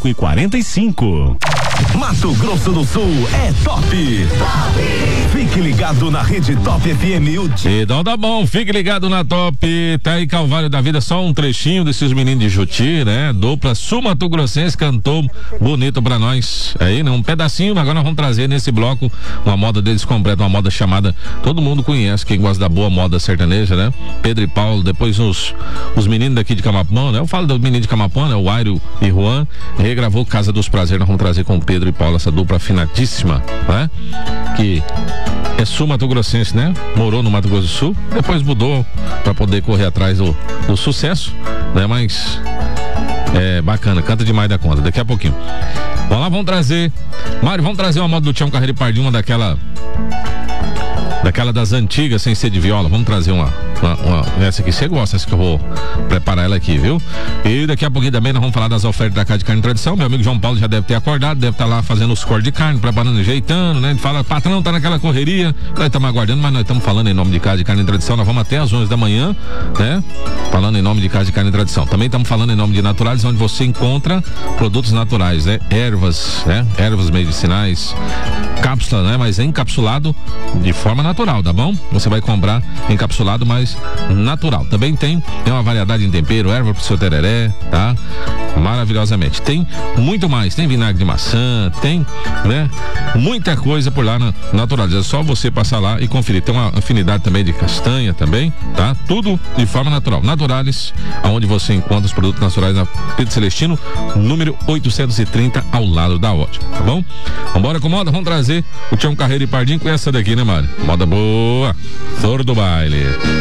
5:45. Mato Grosso do Sul é top. Fique ligado na rede Top FM. Então tá bom, fique ligado na Top. Tá aí Calvário da Vida, só um trechinho desses meninos de Juti, né? Dupla Sul-Mato Grossense cantou bonito pra nós. Aí, né? Um pedacinho, agora nós vamos trazer nesse bloco uma moda deles completa, uma moda chamada, todo mundo conhece, quem gosta da boa moda sertaneja, né? Pedro e Paulo, depois os meninos daqui de Camapão, né? Eu falo do menino de Camapão, né? O Airo e Juan, regravou Casa dos Prazeres, nós vamos trazer com o Pedro e Paulo essa dupla afinadíssima, né? Que é sul-Mato Grossense, né? Morou no Mato Grosso do Sul, depois mudou pra poder correr atrás do sucesso, né? Mas é bacana, canta demais da conta, daqui a pouquinho. Vamos lá, vamos trazer, Mário, vamos trazer uma moda do Tião Carreiro e Pardinho, uma daquela das antigas, sem ser de viola. Vamos trazer uma essa aqui, você gosta, essa que eu vou preparar ela aqui, viu? E daqui a pouquinho também nós vamos falar das ofertas da Casa de Carne e Tradição. Meu amigo João Paulo já deve ter acordado, deve estar lá fazendo os cortes de carne, preparando, ajeitando, né? Ele fala, patrão, tá naquela correria, nós estamos aguardando, mas nós estamos falando em nome de Casa de Carne e Tradição, nós vamos até às 11 da manhã, né? Falando em nome de Casa de Carne e Tradição. Também estamos falando em nome de Naturais, onde você encontra produtos naturais, né? Ervas, né? Ervas medicinais, cápsula, né? Mas encapsulado de forma natural, tá bom? Você vai comprar encapsulado, mas natural. Também tem uma variedade em tempero, erva pro seu tereré, tá? Maravilhosamente. Tem muito mais, tem vinagre de maçã, tem, né? Muita coisa por lá na Naturais. É só você passar lá e conferir. Tem uma afinidade também de castanha também, tá? Tudo de forma natural. Naturales, aonde você encontra os produtos naturais na Pedro Celestino, número 830, ao lado da ótica, tá bom? Vambora com moda, vamos trazer o Tião Carreiro e Pardinho com essa daqui, né, Mário? Moda boa, Flor do Baile.